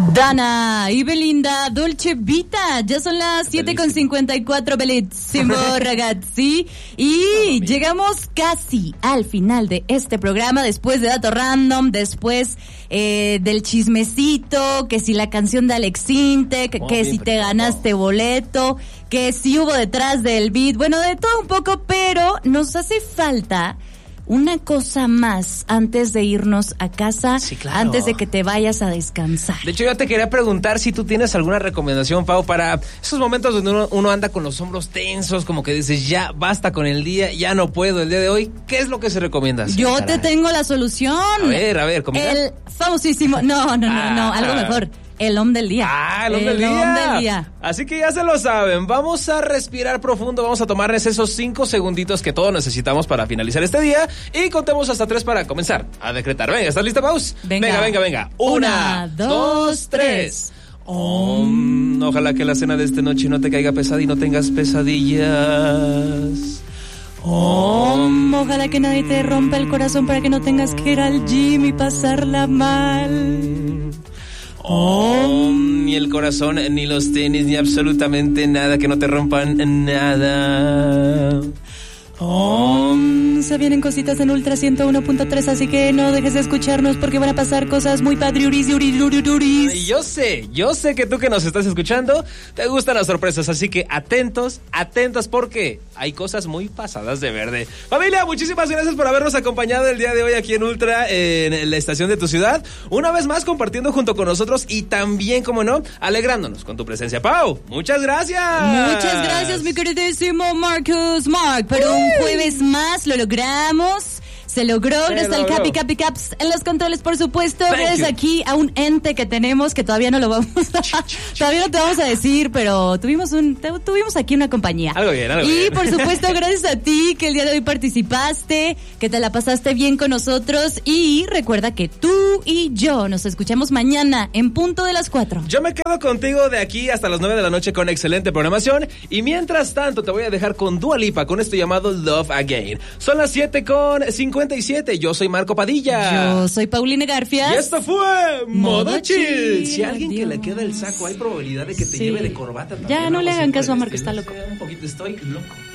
Dana y Belinda, Dolce Vita. Ya son las 7:54, bellissimo ragazzi. Y llegamos casi al final de este programa, después de Dato Random, después del chismecito, que si la canción de Alex Intec, que si te ganaste boleto, que si hubo detrás del beat, bueno, de todo un poco, pero nos hace falta una cosa más antes de irnos a casa, sí, claro, antes de que te vayas a descansar. De hecho, yo te quería preguntar si tú tienes alguna recomendación, Pau, para esos momentos donde uno anda con los hombros tensos, como que dices, ya basta con el día, ya no puedo el día de hoy. ¿Qué es lo que se recomienda? Yo te tengo la solución. A ver, ¿cómo? El famosísimo, no, algo mejor. El hombre del día. El hombre del día. Así que ya se lo saben. Vamos a respirar profundo. Vamos a tomarles esos 5 segunditos que todos necesitamos para finalizar este día. Y contemos hasta 3 para comenzar a decretar. Venga, ¿estás lista, Paus? Venga. 1, 2, 3. Ojalá que la cena de esta noche no te caiga pesada y no tengas pesadillas. Ojalá que nadie te rompa el corazón para que no tengas que ir al gym y pasarla mal. Ni el corazón, ni los tenis, ni absolutamente nada, que no te rompan nada. Se vienen cositas en Ultra 101.3, así que no dejes de escucharnos porque van a pasar cosas muy padriuris. Yo sé que tú que nos estás escuchando te gustan las sorpresas, así que atentas porque hay cosas muy pasadas de verde. Familia, muchísimas gracias por habernos acompañado el día de hoy aquí en Ultra, en la estación de tu ciudad. Una vez más compartiendo junto con nosotros y también, como no, alegrándonos con tu presencia. Pau, muchas gracias. Muchas gracias, mi queridísimo Marcus Mark. Pero un jueves más lo logramos. Se logró, gracias al Capi Caps en los controles, por supuesto. Gracias aquí a un ente que tenemos, que todavía no lo vamos a... todavía no te vamos a decir, pero tuvimos aquí una compañía. Algo bien. Y por supuesto, gracias a ti que el día de hoy participaste, que te la pasaste bien con nosotros. Y recuerda que tú y yo nos escuchamos mañana en punto de las 4. Yo me quedo contigo de aquí hasta las 9 de la noche con excelente programación. Y mientras tanto te voy a dejar con Dua Lipa, con esto llamado Love Again. Son las 7:57. Yo soy Marco Padilla. Yo soy Paulina Garfias. Y esto fue Modo Chill. Si a alguien que le queda el saco, hay probabilidad de que te lleve de corbata también. Ya no le hagan caso a Marco, está loco. Un poquito, estoy loco.